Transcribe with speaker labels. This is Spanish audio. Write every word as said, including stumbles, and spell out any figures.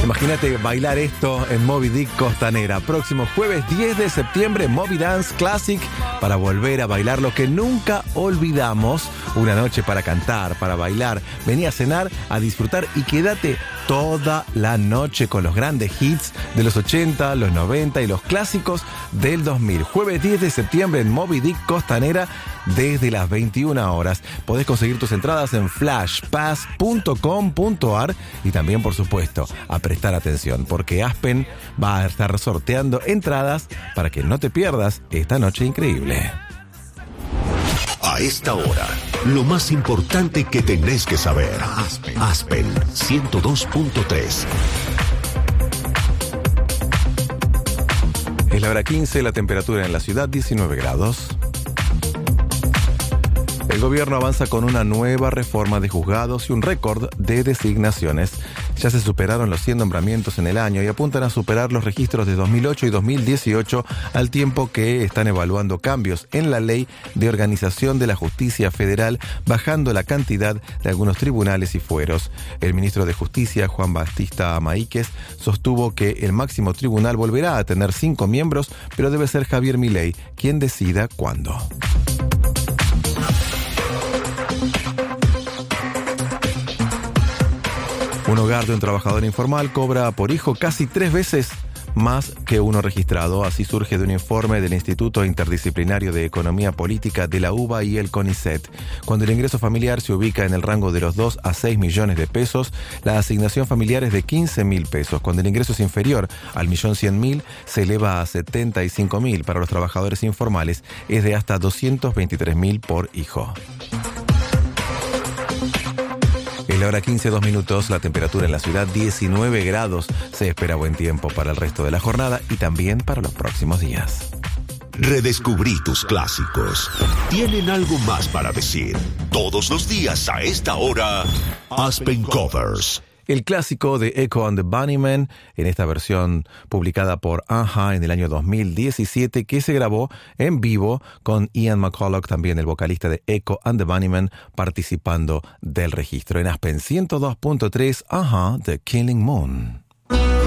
Speaker 1: Imagínate bailar esto en Moby Dick Costanera. Próximo jueves diez de septiembre, Moby Dance Classic, para volver a bailar lo que nunca olvidamos. Una noche para cantar, para bailar. Vení a cenar, a disfrutar y quédate toda la noche con los grandes hits de los ochenta, los noventa y los clásicos del dos mil. Jueves diez de septiembre en Moby Dick Costanera desde las veintiuna horas. Podés conseguir tus entradas en flashpass punto com punto ar y también, por supuesto, a prestar atención porque Aspen va a estar sorteando entradas para que no te pierdas esta noche increíble.
Speaker 2: A esta hora, lo más importante que tenés que saber. Aspen, Aspen ciento dos punto tres.
Speaker 1: Es la hora quince, la temperatura en la ciudad diecinueve grados. El gobierno avanza con una nueva reforma de juzgados y un récord de designaciones. Ya se superaron los cien nombramientos en el año y apuntan a superar los registros de dos mil ocho y dos mil dieciocho al tiempo que están evaluando cambios en la ley de organización de la justicia federal, bajando la cantidad de algunos tribunales y fueros. El ministro de Justicia, Juan Bautista Maíquez, sostuvo que el máximo tribunal volverá a tener cinco miembros, pero debe ser Javier Milei quien decida cuándo. Un hogar de un trabajador informal cobra por hijo casi tres veces más que uno registrado. Así surge de un informe del Instituto Interdisciplinario de Economía Política de la UBA y el CONICET. Cuando el ingreso familiar se ubica en el rango de los dos a seis millones de pesos, la asignación familiar es de quince mil pesos. Cuando el ingreso es inferior al millón cien mil, se eleva a setenta y cinco mil. Para los trabajadores informales es de hasta doscientos veintitrés mil por hijo. Es la hora quince, dos minutos, la temperatura en la ciudad diecinueve grados. Se espera buen tiempo para el resto de la jornada y también para los próximos días.
Speaker 2: Redescubrí tus clásicos. Tienen algo más para decir. Todos los días a esta hora, Aspen Covers.
Speaker 1: El clásico de Echo and the Bunnymen, en esta versión publicada por A-ha en el año dos mil diecisiete, que se grabó en vivo con Ian McCulloch, también el vocalista de Echo and the Bunnymen, participando del registro. En Aspen ciento dos punto tres, A-ha, The Killing Moon.